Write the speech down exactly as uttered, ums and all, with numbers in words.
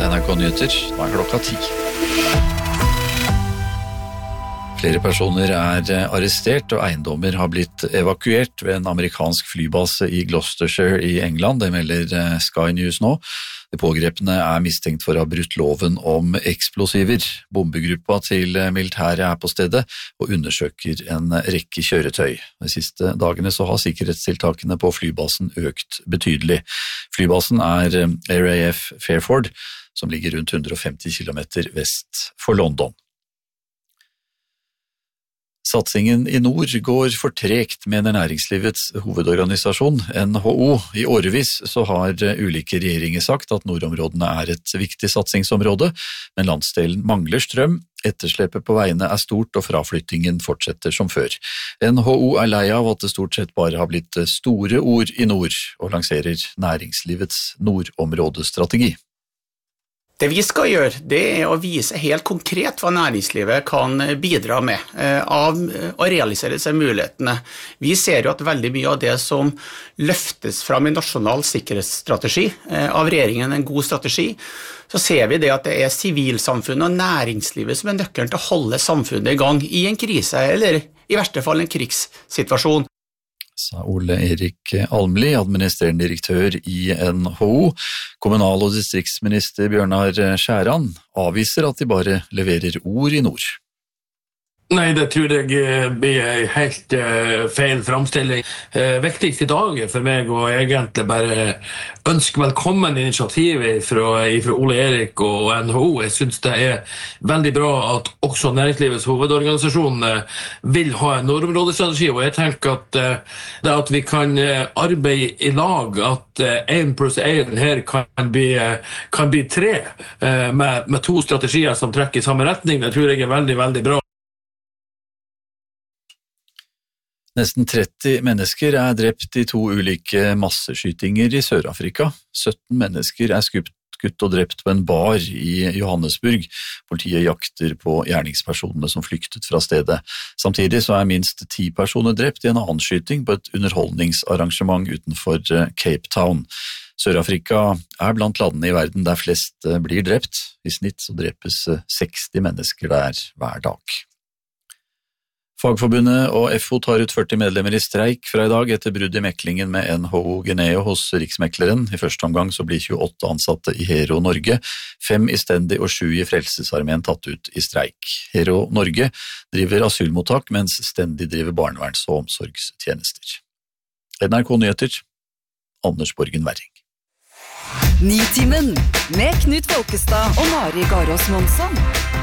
N R K Nyheter, nå er klokka ti. Flere personer er arrestert, og eiendommer har blitt evakuert ved en amerikansk flybase i Gloucestershire i England, det melder Sky News nå. De pågrepne er mistenkt for å ha brutt loven om eksplosiver. Bombegruppa til militæret er på stedet og undersøker en rekke kjøretøy. De siste dagene så har sikkerhetstiltakene på flybasen økt betydelig. Flybasen er R A F Fairford, som ligger rundt hundre og femti kilometer vest for London. Satsingen i nord går for tregt, mener næringslivets hovedorganisasjon, N H O. I årevis så har ulike regjeringer sagt at nordområdene er et viktig satsingsområde, men landsdelen mangler strøm, etterslepet på veiene er stort og fraflyttingen fortsetter som før. N H O er lei av at det stort sett bare har blitt store ord i nord, og lanserer næringslivets nordområdestrategi. Det vi skal gjøre, det er å vise helt konkret hva næringslivet kan bidra med av å realisere seg mulighetene. Vi ser jo at veldig mye av det som løftes fram i nasjonal sikkerhetsstrategi, av regjeringen en god strategi, så ser vi det at det er sivilsamfunnet og næringslivet som er nøkkelen til å holde samfunnet i gang i en krise, eller i verste fall en krigssituasjon. Sa Ole Erik Almli, administrerende direktør i N H O. Kommunal- og distriktsminister Bjørnar Skjæran avviser at de bare leverer ord i nord. Nei, det tror jeg blir helt uh, feil framstilling. Uh, viktigst i dag for meg å egentlig bare ønske velkommen initiativet fra, fra Ole Erik og N H O. Jeg synes det er veldig bra at også næringslivets hovedorganisasjon uh, vil ha en nordområdestrategi, og jeg tenker at uh, det at vi kan uh, arbeide i lag, at én uh, pluss én her kan bli, uh, kan bli tre uh, med, med to strategier som trekker i samme retning, det tror jeg er veldig, veldig bra. Nesten tretti mennesker er drept i to ulike masseskytinger i Sør-Afrika. sytten mennesker er skutt, skutt og drept på en bar i Johannesburg. Politiet jakter på gjerningspersonene som flyktet fra stedet. Samtidig så er minst ti personer drept i en annen skyting på et underholdningsarrangement utenfor Cape Town. Sør-Afrika er blant landene i verden der flest blir drept. I snitt så drepes seksti mennesker der hver dag. Fagforbundet og F O tar ut førti medlemmer i streik fra i dag etter brudd i meklingen med N H O Geneo hos Riksmekleren. I første omgang så blir tjueåtte ansatte i Hero Norge, fem i Stendi og sju i Frelsesarmeen tatt ut i streik. Hero Norge driver asylmottak, mens Stendi driver barneverns- og omsorgstjenester. N R K Nyheter, Anders Borgen Werring. Nitimen med Knut Folkestad og Mari Garås Monsson.